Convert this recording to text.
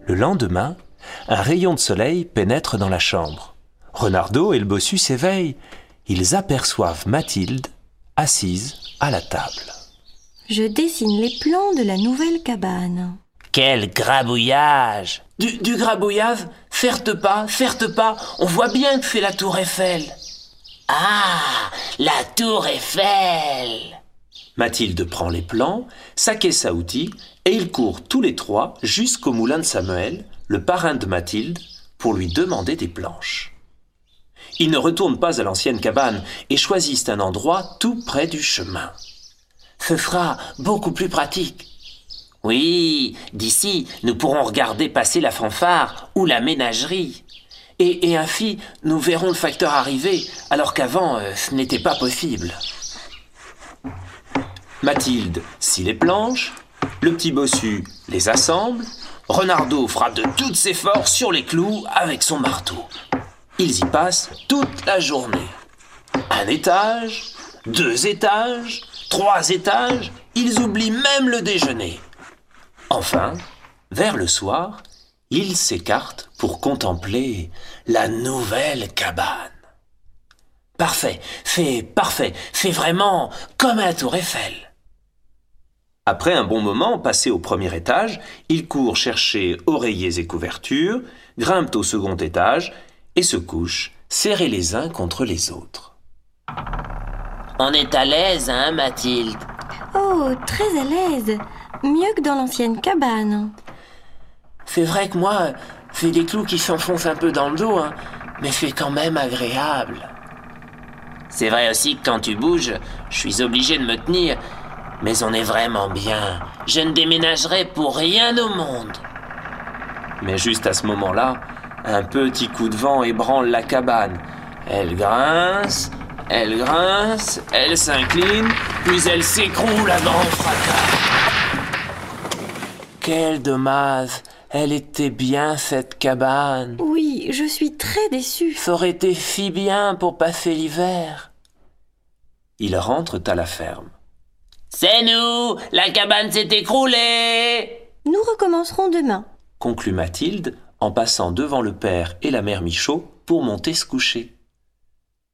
Le lendemain, un rayon de soleil pénètre dans la chambre. Renardeau et le bossu s'éveillent. Ils aperçoivent Mathilde assise à la table. Je dessine les plans de la nouvelle cabane. Quel grabouillage! Du grabouillage? Certes pas, on voit bien que c'est la tour Eiffel. Ah, la tour Eiffel! Mathilde prend les plans, sa caisse à outils, et ils courent tous les trois jusqu'au moulin de Samuel, le parrain de Mathilde, pour lui demander des planches. Ils ne retournent pas à l'ancienne cabane et choisissent un endroit tout près du chemin. Ce sera beaucoup plus pratique. Oui, d'ici, nous pourrons regarder passer la fanfare ou la ménagerie. Et ainsi, nous verrons le facteur arriver, alors qu'avant, ce n'était pas possible. Mathilde scie les planches, le petit bossu les assemble, Renardeau frappe de toutes ses forces sur les clous avec son marteau. Ils y passent toute la journée. 1 étage, 2 étages, 3 étages, ils oublient même le déjeuner. Enfin, vers le soir, ils s'écartent pour contempler la nouvelle cabane. Parfait, c'est vraiment comme à la tour Eiffel. Après un bon moment passé au premier étage, ils courent chercher oreillers et couvertures, grimpent au second étage et se couchent, serrés les uns contre les autres. On est à l'aise, hein, Mathilde? Oh, très à l'aise. Mieux que dans l'ancienne cabane. C'est vrai que moi, c'est des clous qui s'enfoncent un peu dans le dos, hein, mais c'est quand même agréable. C'est vrai aussi que quand tu bouges, je suis obligé de me tenir, mais on est vraiment bien. Je ne déménagerai pour rien au monde. Mais juste à ce moment-là, un petit coup de vent ébranle la cabane. Elle grince, elle s'incline, puis elle s'écroule à grand fracas. Quel dommage! Elle était bien, cette cabane. Oui, je suis très déçue. Ça aurait été si bien pour passer l'hiver. Ils rentrent à la ferme. C'est nous! La cabane s'est écroulée! Nous recommencerons demain, conclut Mathilde en passant devant le père et la mère Michaud pour monter se coucher.